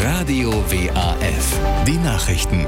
Radio WAF. Die Nachrichten.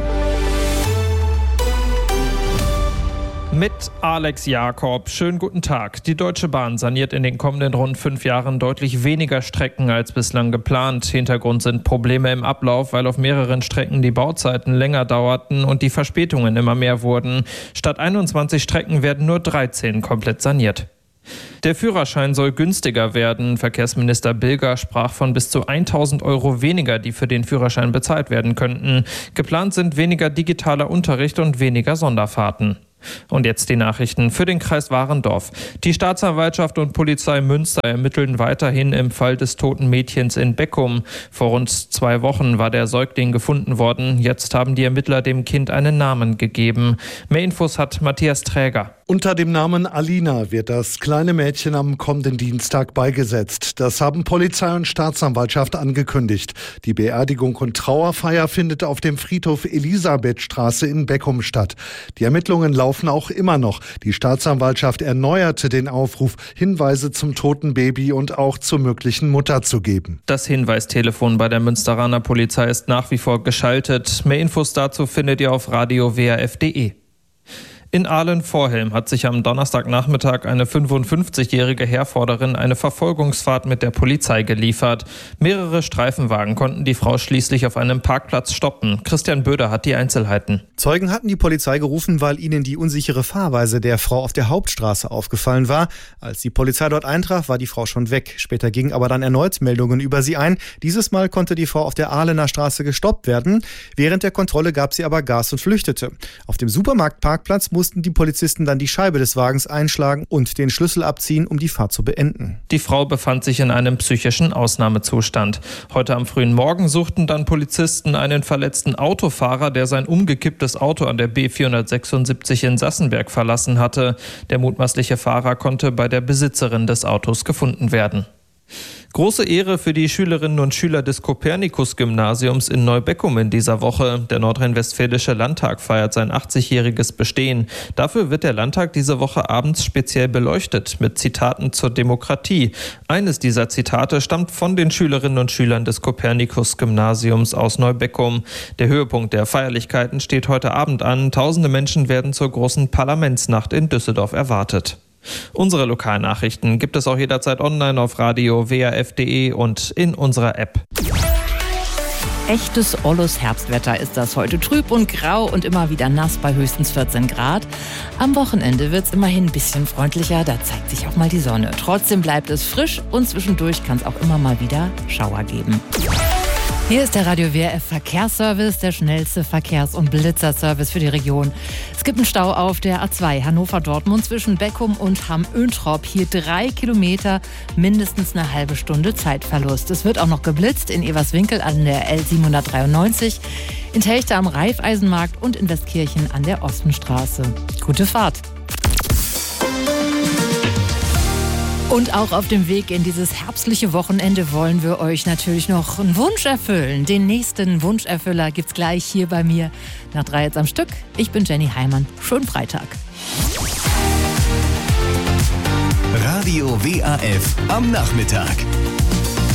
Mit Alex Jakob. Schönen guten Tag. Die Deutsche Bahn saniert in den kommenden rund 5 Jahren deutlich weniger Strecken als bislang geplant. Hintergrund sind Probleme im Ablauf, weil auf mehreren Strecken die Bauzeiten länger dauerten und die Verspätungen immer mehr wurden. Statt 21 Strecken werden nur 13 komplett saniert. Der Führerschein soll günstiger werden. Verkehrsminister Bilger sprach von bis zu 1.000 € weniger, die für den Führerschein bezahlt werden könnten. Geplant sind weniger digitaler Unterricht und weniger Sonderfahrten. Und jetzt die Nachrichten für den Kreis Warendorf. Die Staatsanwaltschaft und Polizei Münster ermitteln weiterhin im Fall des toten Mädchens in Beckum. Vor rund 2 Wochen war der Säugling gefunden worden. Jetzt haben die Ermittler dem Kind einen Namen gegeben. Mehr Infos hat Matthias Träger. Unter dem Namen Alina wird das kleine Mädchen am kommenden Dienstag beigesetzt. Das haben Polizei und Staatsanwaltschaft angekündigt. Die Beerdigung und Trauerfeier findet auf dem Friedhof Elisabethstraße in Beckum statt. Die Ermittlungen laufen auch immer noch. Die Staatsanwaltschaft erneuerte den Aufruf, Hinweise zum toten Baby und auch zur möglichen Mutter zu geben. Das Hinweistelefon bei der Münsteraner Polizei ist nach wie vor geschaltet. Mehr Infos dazu findet ihr auf radiowaf.de. In Ahlen-Vorhelm hat sich am Donnerstagnachmittag eine 55-jährige Herforderin eine Verfolgungsfahrt mit der Polizei geliefert. Mehrere Streifenwagen konnten die Frau schließlich auf einem Parkplatz stoppen. Christian Böder hat die Einzelheiten. Zeugen hatten die Polizei gerufen, weil ihnen die unsichere Fahrweise der Frau auf der Hauptstraße aufgefallen war. Als die Polizei dort eintraf, war die Frau schon weg. Später gingen aber dann erneut Meldungen über sie ein. Dieses Mal konnte die Frau auf der Ahlener Straße gestoppt werden. Während der Kontrolle gab sie aber Gas und flüchtete. Auf dem Supermarktparkplatz mussten die Polizisten dann die Scheibe des Wagens einschlagen und den Schlüssel abziehen, um die Fahrt zu beenden. Die Frau befand sich in einem psychischen Ausnahmezustand. Heute am frühen Morgen suchten dann Polizisten einen verletzten Autofahrer, der sein umgekipptes Auto an der B476 in Sassenberg verlassen hatte. Der mutmaßliche Fahrer konnte bei der Besitzerin des Autos gefunden werden. Große Ehre für die Schülerinnen und Schüler des Kopernikus-Gymnasiums in Neubeckum in dieser Woche. Der Nordrhein-Westfälische Landtag feiert sein 80-jähriges Bestehen. Dafür wird der Landtag diese Woche abends speziell beleuchtet mit Zitaten zur Demokratie. Eines dieser Zitate stammt von den Schülerinnen und Schülern des Kopernikus-Gymnasiums aus Neubeckum. Der Höhepunkt der Feierlichkeiten steht heute Abend an. Tausende Menschen werden zur großen Parlamentsnacht in Düsseldorf erwartet. Unsere Lokalnachrichten gibt es auch jederzeit online auf radiowaf.de und in unserer App. Echtes olles Herbstwetter ist das heute. Trüb und grau und immer wieder nass bei höchstens 14 Grad. Am Wochenende wird es immerhin ein bisschen freundlicher, da zeigt sich auch mal die Sonne. Trotzdem bleibt es frisch und zwischendurch kann es auch immer mal wieder Schauer geben. Hier ist der Radio WRF Verkehrsservice, der schnellste Verkehrs- und Blitzerservice für die Region. Es gibt einen Stau auf der A2 Hannover-Dortmund zwischen Beckum und Hamm-Öhntrop. Hier 3 Kilometer, mindestens eine halbe Stunde Zeitverlust. Es wird auch noch geblitzt in Everswinkel an der L793, in Telchte am Raiffeisenmarkt und in Westkirchen an der Ostenstraße. Gute Fahrt! Und auch auf dem Weg in dieses herbstliche Wochenende wollen wir euch natürlich noch einen Wunsch erfüllen. Den nächsten Wunscherfüller gibt's gleich hier bei mir. Nach 3 jetzt am Stück. Ich bin Jenny Heimann. Schönen Freitag. Radio WAF am Nachmittag.